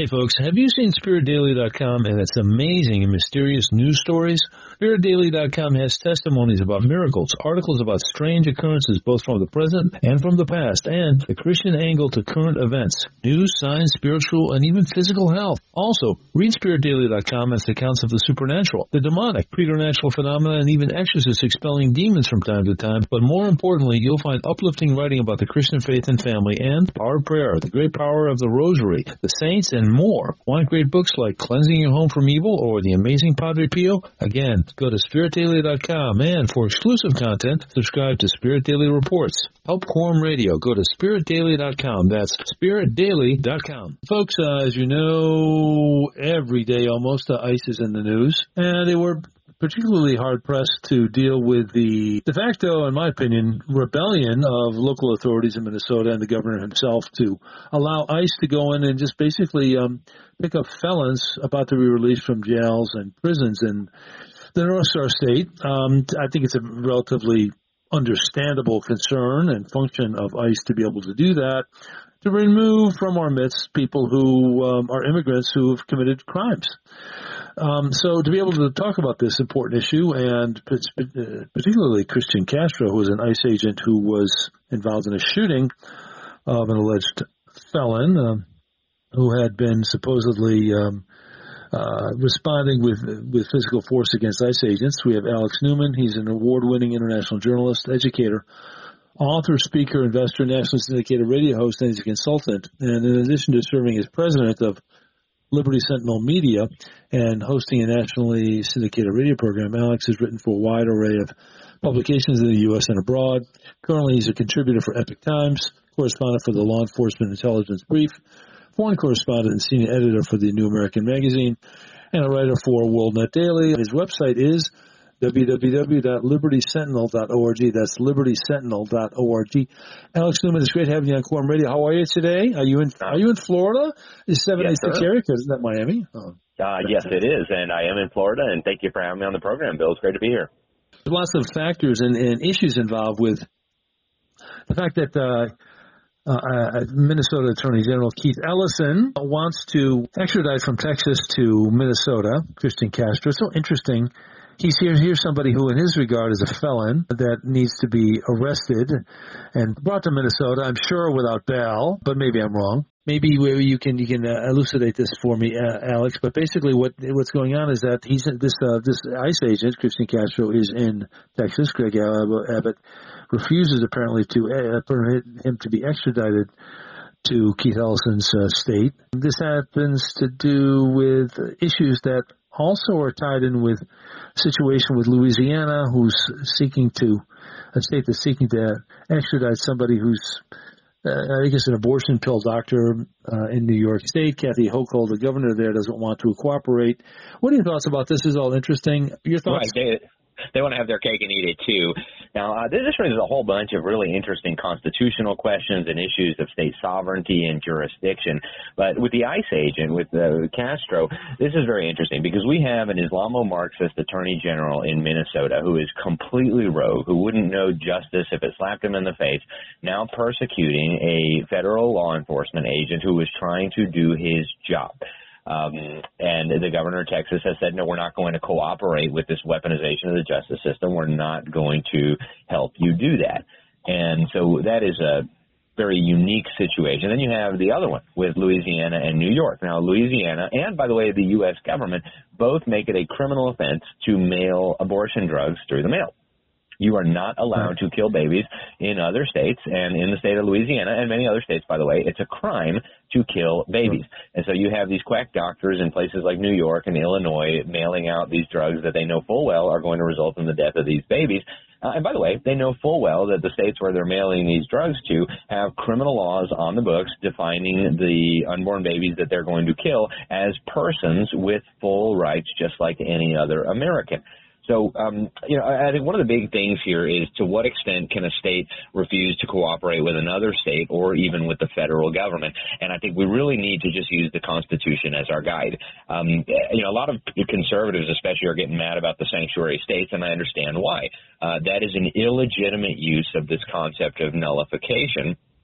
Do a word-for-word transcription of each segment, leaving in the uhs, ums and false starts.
Hey, folks, have you seen Spirit Daily dot com and its amazing and mysterious news stories? Spirit Daily dot com has testimonies about miracles, articles about strange occurrences both from the present and from the past, and the Christian angle to current events, news, science, spiritual, and even physical health. Also, read Spirit Daily dot com as accounts of the supernatural, the demonic, preternatural phenomena, and even exorcists expelling demons from time to time. But more importantly, you'll find uplifting writing about the Christian faith and family and power of prayer, the great power of the rosary, the saints, and more. Want great books like Cleansing Your Home from Evil or The Amazing Padre Pio? Again, go to Spirit Daily dot com, and for exclusive content, subscribe to Spirit Daily Reports. Help Quorum Radio. Go to Spirit Daily dot com. That's Spirit Daily dot com. Folks, uh, as you know, every day almost uh, ICE is in the news, and they were particularly hard-pressed to deal with the de facto, in my opinion, rebellion of local authorities in Minnesota and the governor himself to allow ICE to go in and just basically um, pick up felons about to be released from jails and prisons in the North Star State. Um, I think it's a relatively understandable concern and function of ICE to be able to do that, to remove from our midst people who um, are immigrants who have committed crimes. Um, so to be able to talk about this important issue, and particularly Christian Castro, who was an ICE agent who was involved in a shooting of an alleged felon um, who had been supposedly um, uh, responding with with physical force against ICE agents. We have Alex Newman. He's an award-winning international journalist, educator, author, speaker, investor, nationally syndicated radio host, and he's a consultant. And in addition to serving as president of Liberty Sentinel Media and hosting a nationally syndicated radio program, Alex has written for a wide array of publications in the U S and abroad. Currently, he's a contributor for Epoch Times, correspondent for the Law Enforcement Intelligence Brief, foreign correspondent and senior editor for the New American Magazine, and a writer for WorldNet Daily. His website is w w w dot liberty sentinel dot org. That's liberty sentinel dot org. Alex Newman, it's great having you on Quorum Radio. How are you today? Are you in Are you in Florida? Is seventy-six area code? Isn't that Miami? Oh. Uh, yes, it is, and I am in Florida, and thank you for having me on the program, Bill. It's great to be here. There's lots of factors and, and issues involved with the fact that uh, uh, Minnesota Attorney General Keith Ellison wants to extradite from Texas to Minnesota Christian Castro. So interesting. He's here, here's somebody who, in his regard, is a felon that needs to be arrested and brought to Minnesota, I'm sure without bail, but maybe I'm wrong. Maybe you can you can uh, elucidate this for me, uh, Alex. But basically, what what's going on is that he's this uh, this ICE agent, Christian Castro, is in Texas. Greg Abbott refuses apparently to uh, permit him to be extradited to Keith Ellison's uh, state. This happens to do with issues that also are tied in with a situation with Louisiana, who's seeking to, a state that's seeking to extradite somebody who's, uh, I guess, an abortion pill doctor uh, in New York State. Kathy Hochul, the governor there, doesn't want to cooperate. What are your thoughts about this? This is all interesting. Your thoughts? Right. They, they want to have their cake and eat it, too. Now, uh, this raises a whole bunch of really interesting constitutional questions and issues of state sovereignty and jurisdiction. But with the ICE agent, with uh, Castro, this is very interesting because we have an Islamo-Marxist attorney general in Minnesota who is completely rogue, who wouldn't know justice if it slapped him in the face, now persecuting a federal law enforcement agent who was trying to do his job. Um, and the governor of Texas has said, no, we're not going to cooperate with this weaponization of the justice system. We're not going to help you do that. And so that is a very unique situation. Then you have the other one with Louisiana and New York. Now, Louisiana and, by the way, the U S government both make it a criminal offense to mail abortion drugs through the mail. You are not allowed to kill babies in other states, and in the state of Louisiana and many other states, by the way, it's a crime to kill babies. And so you have these quack doctors in places like New York and Illinois mailing out these drugs that they know full well are going to result in the death of these babies. Uh, and by the way, they know full well that the states where they're mailing these drugs to have criminal laws on the books defining the unborn babies that they're going to kill as persons with full rights just like any other American. So, um, you know, I think one of the big things here is to what extent can a state refuse to cooperate with another state or even with the federal government? And I think we really need to just use the Constitution as our guide. Um, you know, a lot of conservatives especially are getting mad about the sanctuary states, and I understand why. Uh, that is an illegitimate use of this concept of nullification.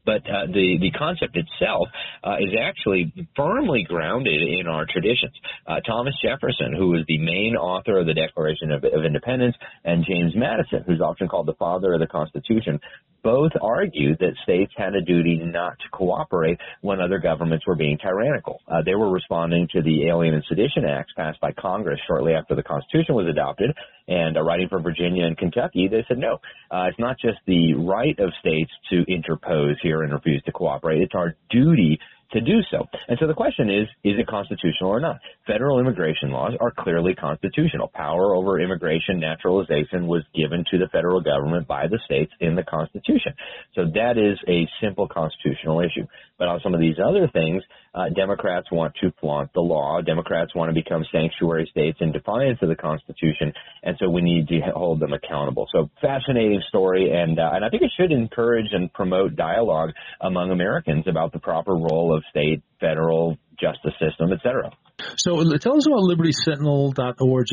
But uh, the, the concept itself uh, is actually firmly grounded in our traditions. Uh, Thomas Jefferson, who was the main author of the Declaration of, of Independence, and James Madison, who's often called the father of the Constitution, both argued that states had a duty not to cooperate when other governments were being tyrannical. Uh, they were responding to the Alien and Sedition Acts passed by Congress shortly after the Constitution was adopted, and uh, writing for Virginia and Kentucky, they said, no, uh, it's not just the right of states to interpose here and refuse to cooperate. It's our duty to do so. And so the question is, is it constitutional or not? Federal immigration laws are clearly constitutional. Power over immigration naturalization was given to the federal government by the states in the Constitution. So that is a simple constitutional issue. But on some of these other things, uh, Democrats want to flaunt the law. Democrats want to become sanctuary states in defiance of the Constitution, and so we need to hold them accountable. So fascinating story, and uh, and I think it should encourage and promote dialogue among Americans about the proper role of state, federal, justice system, et cetera. So tell us about liberty sentinel dot org.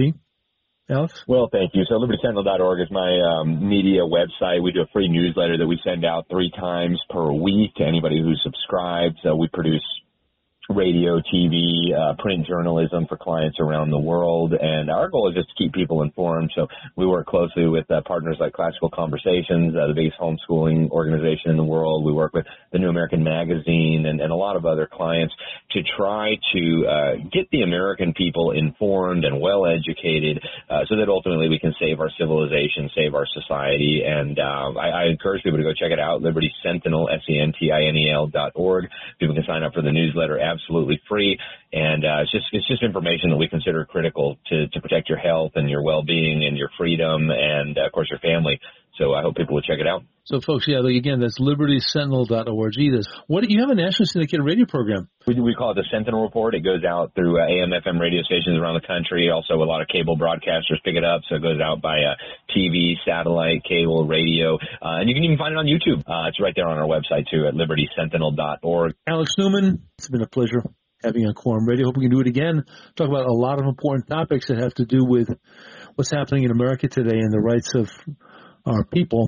Alex? Well, thank you. So liberty sentinel dot org is my um, media website. We do a free newsletter that we send out three times per week to anybody who subscribes. Uh, we produce radio, T V, uh, print journalism for clients around the world. And our goal is just to keep people informed. So we work closely with uh, partners like Classical Conversations, uh, the biggest homeschooling organization in the world. We work with the New American Magazine and, and a lot of other clients to try to uh, get the American people informed and well-educated uh, so that ultimately we can save our civilization, save our society. And uh, I, I encourage people to go check it out, Liberty Sentinel, S E N T I N E L dot org. People can sign up for the newsletter absolutely free, and uh, it's just it's just information that we consider critical to, to protect your health and your well-being and your freedom and, uh, of course, your family. So I hope people will check it out. So, folks, yeah, again, that's liberty sentinel dot org. What you have a nationally syndicated radio program? We, we call it the Sentinel Report. It goes out through uh, A M, F M radio stations around the country. Also, a lot of cable broadcasters pick it up, so it goes out by uh, T V, satellite, cable, radio, uh, and you can even find it on YouTube. Uh, it's right there on our website, too, at liberty sentinel dot org. Alex Newman, it's been a pleasure having you on Quorum Radio. Hope we can do it again. Talk about a lot of important topics that have to do with what's happening in America today and the rights of our people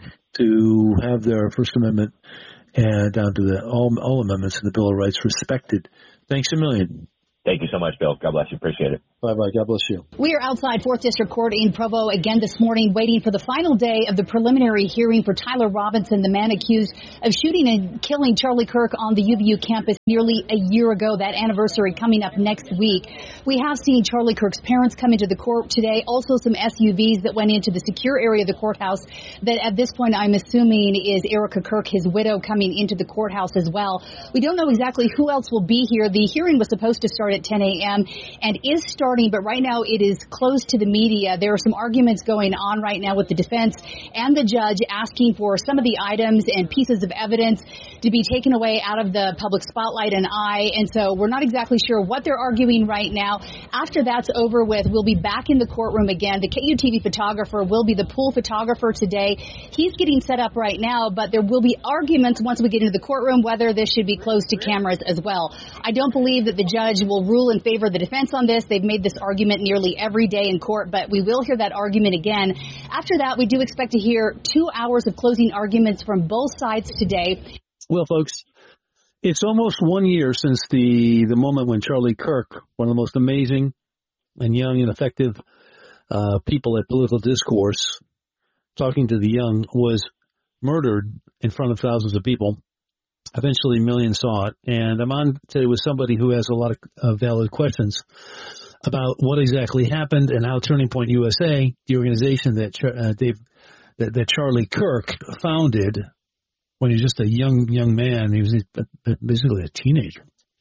to have their First Amendment and down to the all, all amendments in the Bill of Rights respected. Thanks a million. Thank you so much, Bill. God bless you. Appreciate it. Bye-bye. God bless you. We are outside fourth District Court in Provo again this morning, waiting for the final day of the preliminary hearing for Tyler Robinson, the man accused of shooting and killing Charlie Kirk on the U V U campus nearly a year ago. That anniversary coming up next week. We have seen Charlie Kirk's parents come into the court today. Also some S U Vs that went into the secure area of the courthouse that at this point I'm assuming is Erica Kirk, his widow, coming into the courthouse as well. We don't know exactly who else will be here. The hearing was supposed to start at ten a.m. and is starting, but right now it is closed to the media. There are some arguments going on right now with the defense and the judge asking for some of the items and pieces of evidence to be taken away out of the public spotlight and eye. And so we're not exactly sure what they're arguing right now. After that's over with, we'll be back in the courtroom again. The K U T V photographer will be the pool photographer today. He's getting set up right now, but there will be arguments once we get into the courtroom whether this should be closed to cameras as well. I don't believe that the judge will rule in favor of the defense on this. They've made this argument nearly every day in court, but we will hear that argument again. After that, we do expect to hear two hours of closing arguments from both sides today. Well, folks, it's almost one year since the, the moment when Charlie Kirk, one of the most amazing and young and effective uh, people at political discourse, talking to the young, was murdered in front of thousands of people. Eventually, millions saw it. And I'm on today with somebody who has a lot of uh, valid questions about what exactly happened and how Turning Point U S A, the organization that uh, Dave, that, that Charlie Kirk founded when he was just a young, young man, he was basically a teenager.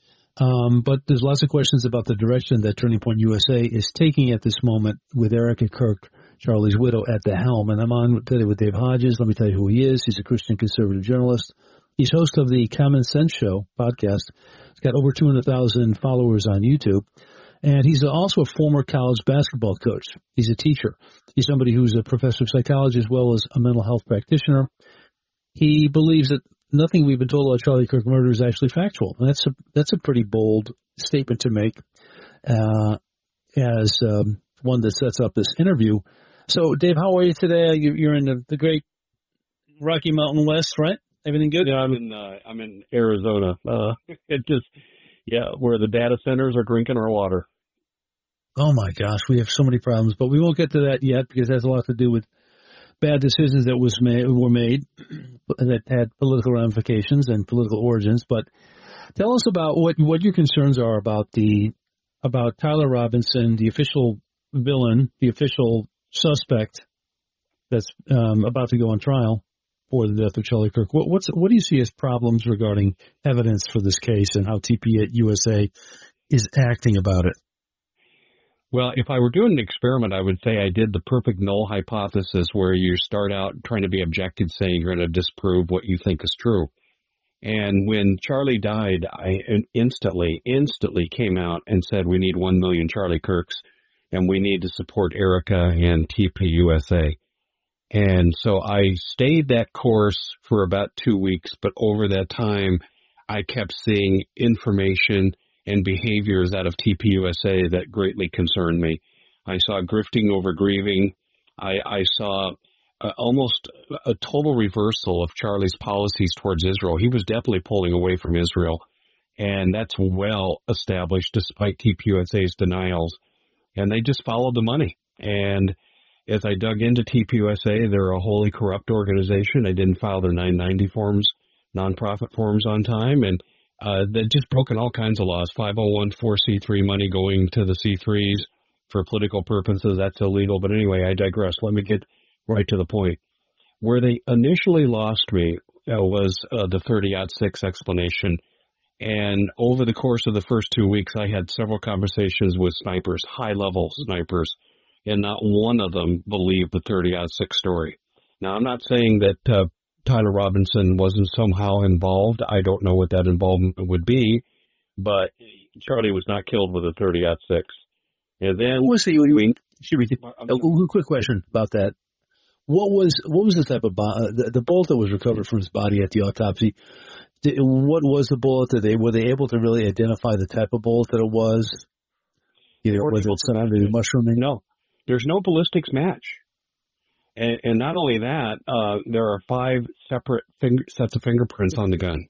Um, but there's lots of questions about the direction that Turning Point U S A is taking at this moment with Erica Kirk, Charlie's widow, at the helm. And I'm on today with Dave Hodges. Let me tell you who he is. He's a Christian conservative journalist. He's host of the Common Sense Show podcast. He's got over two hundred thousand followers on YouTube. And he's also a former college basketball coach. He's a teacher. He's somebody who's a professor of psychology as well as a mental health practitioner. He believes that nothing we've been told about Charlie Kirk murder is actually factual. And that's a, that's a pretty bold statement to make uh, as um, one that sets up this interview. So, Dave, how are you today? You're in the, the great Rocky Mountain West, right? Everything good? Yeah, I'm in uh, I'm in Arizona. Uh, it just yeah, where the data centers are drinking our water. Oh my gosh, we have so many problems, but we won't get to that yet because it has a lot to do with bad decisions that was made were made that had political ramifications and political origins. But tell us about what what your concerns are about the about Tyler Robinson, the official villain, the official suspect that's um, about to go on trial for the death of Charlie Kirk. What what's what do you see as problems regarding evidence for this case and how T P U S A is acting about it? Well, if I were doing an experiment, I would say I did the perfect null hypothesis where you start out trying to be objective, saying you're going to disprove what you think is true. And when Charlie died, I instantly, instantly came out and said we need one million Charlie Kirks and we need to support Erica and T P U S A. And so I stayed that course for about two weeks, but over that time, I kept seeing information and behaviors out of T P U S A that greatly concerned me. I saw grifting over grieving. I, I saw uh, almost a total reversal of Charlie's policies towards Israel. He was definitely pulling away from Israel, and that's well established despite T P U S A's denials. And they just followed the money. And as I dug into T P U S A, they're a wholly corrupt organization. They didn't file their nine ninety forms, nonprofit forms on time, and Uh, they've just broken all kinds of laws. five oh one four C three money going to the C threes for political purposes, that's illegal. But anyway, I digress. Let me get right to the point. Where they initially lost me uh, was uh, the thirty oh six explanation. And over the course of the first two weeks, I had several conversations with snipers, high-level snipers, and not one of them believed the thirty oh six story. Now, I'm not saying that uh, Tyler Robinson wasn't somehow involved. I don't know what that involvement would be, but Charlie was not killed with a thirty oh six. And then, what was the, we, should we, a quick question about that. What was what was the type of uh, the, the bullet that was recovered from his body at the autopsy? Did, what was the bullet? Did they were they able to really identify the type of bullet that it was? Either was it sounded mushrooming? No, there's no ballistics match. And, and not only that, uh, there are five separate finger, sets of fingerprints on the gun.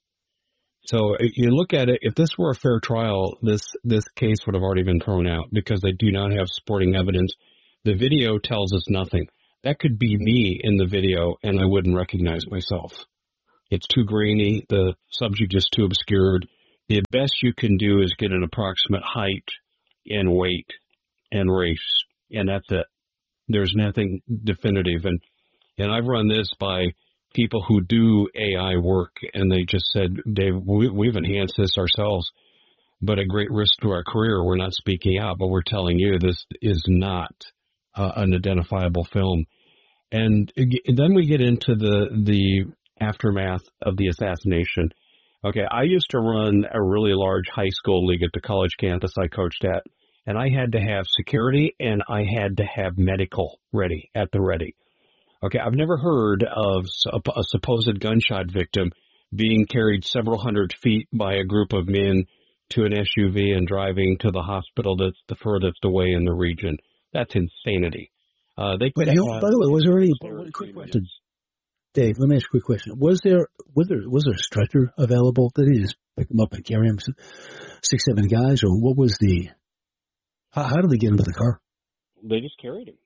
So you look at it, if this were a fair trial, this, this case would have already been thrown out because they do not have supporting evidence. The video tells us nothing. That could be me in the video and I wouldn't recognize myself. It's too grainy. The subject is too obscured. The best you can do is get an approximate height and weight and race, and that's it. There's nothing definitive. And, and I've run this by people who do A I work, and they just said, Dave, we, we've enhanced this ourselves, but at great risk to our career. We're not speaking out, but we're telling you this is not uh, an identifiable film. And then we get into the, the aftermath of the assassination. Okay, I used to run a really large high school league at the college campus I coached at. And I had to have security and I had to have medical ready, at the ready. Okay, I've never heard of a supposed gunshot victim being carried several hundred feet by a group of men to an S U V and driving to the hospital that's the furthest away in the region. That's insanity. Uh, they Wait, you know, by the way, was there any, quick question. Dave, let me ask you a quick question. Was there, was there, was there a stretcher available? Did he just pick him up and carry him, six, seven guys, or what was the... How, how did they get into the car? They just carried him.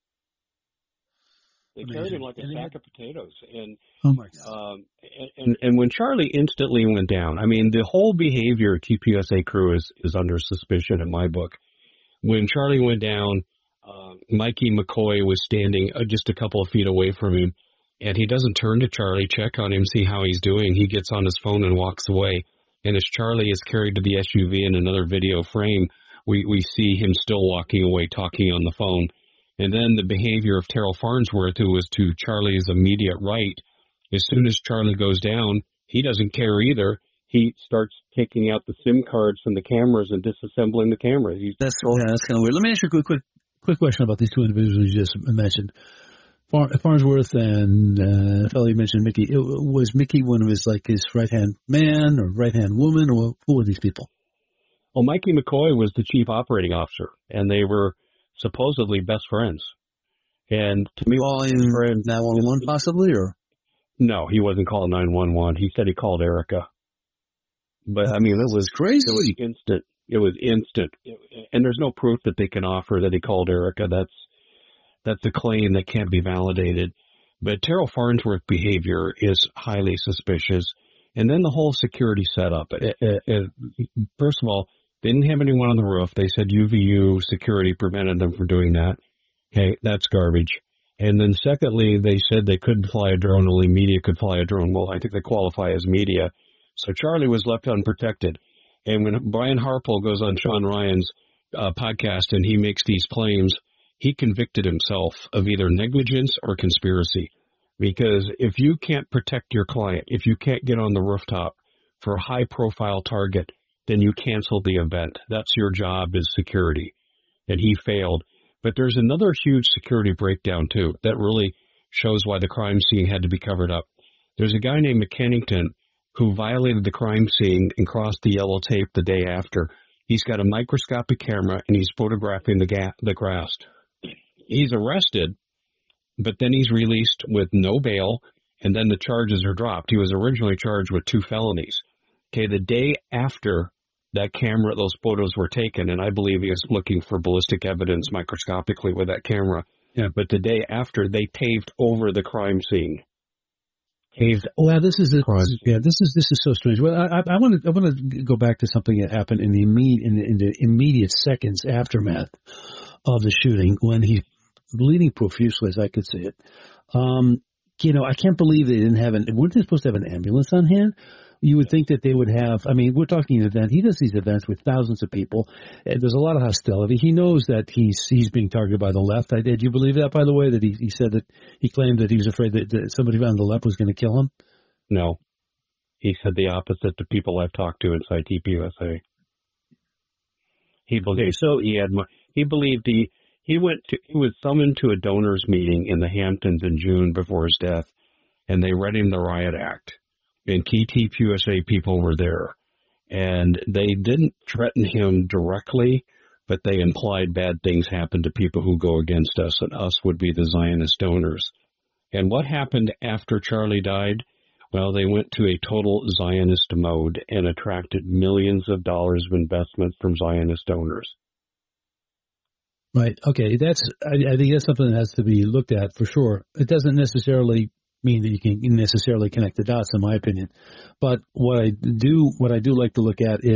They Amazing. carried him like a and sack had... of potatoes. And, oh my God. Um, and, and, and when Charlie instantly went down, I mean, the whole behavior of T P U S A crew is, is under suspicion in my book. When Charlie went down, uh, Mikey McCoy was standing uh, just a couple of feet away from him, and he doesn't turn to Charlie, check on him, see how he's doing. He gets on his phone and walks away. And as Charlie is carried to the S U V in another video frame, We we see him still walking away, talking on the phone. And then the behavior of Terrell Farnsworth, who was to Charlie's immediate right, as soon as Charlie goes down, he doesn't care either. He starts taking out the SIM cards from the cameras and disassembling the cameras. He's that's yeah, that's kind of weird. Let me ask you a quick, quick, quick question about these two individuals you just mentioned. Far, Farnsworth and uh, fellow you mentioned, Mickey. It, was Mickey one of his, like, his right-hand man or right-hand woman, or who were these people? Well, Mikey McCoy was the chief operating officer, and they were supposedly best friends. And to me, all in nine one one possibly, or No, he wasn't calling nine one one. He said he called Erica. But, I mean, it was crazy. It was instant. It was instant. And there's no proof that they can offer that he called Erica. That's that's a claim that can't be validated. But Terrell Farnsworth's behavior is highly suspicious. And then the whole security setup. It, it, it, first of all, they didn't have anyone on the roof. They said U V U security prevented them from doing that. Okay, that's garbage. And then secondly, they said they couldn't fly a drone, only media could fly a drone. Well, I think they qualify as media. So Charlie was left unprotected. And when Brian Harpole goes on Sean Ryan's uh, podcast and he makes these claims, he convicted himself of either negligence or conspiracy. Because if you can't protect your client, if you can't get on the rooftop for a high-profile target, then you cancel the event. That's your job as security. And he failed. But there's another huge security breakdown, too, that really shows why the crime scene had to be covered up. There's a guy named McKennington who violated the crime scene and crossed the yellow tape the day after. He's got a microscopic camera, and he's photographing the, ga- the grass. He's arrested, but then he's released with no bail, and then the charges are dropped. He was originally charged with two felonies. Okay, the day after that camera, those photos were taken, and I believe he was looking for ballistic evidence microscopically with that camera. Yeah. But the day after, they paved over the crime scene. Paved. Well, this is a, yeah, this is this is so strange. Well, I, I want to I want to go back to something that happened in the immediate in the, in the immediate seconds aftermath of the shooting when he's bleeding profusely, as I could see it. Um, you know, I can't believe they didn't have an. Weren't they supposed to have an ambulance on hand? You would think that they would have. I mean, we're talking an event. He does these events with thousands of people. And there's a lot of hostility. He knows that he's he's being targeted by the left. I did. You believe that, by the way, that he, he said that he claimed that he was afraid that, that somebody on the left was going to kill him? No. He said the opposite to people I've talked to inside T P U S A. He believed, okay, so he had he believed he he went to he was summoned to a donors meeting in the Hamptons in June before his death, and they read him the riot act. And key T P U S A people were there. And they didn't threaten him directly, but they implied bad things happen to people who go against us, and us would be the Zionist donors. And what happened after Charlie died? Well, they went to a total Zionist mode and attracted millions of dollars of investment from Zionist donors. Right. Okay. That's. I, I think that's something that has to be looked at for sure. It doesn't necessarily mean that you can necessarily connect the dots, in my opinion. But what I do, what I do like to look at is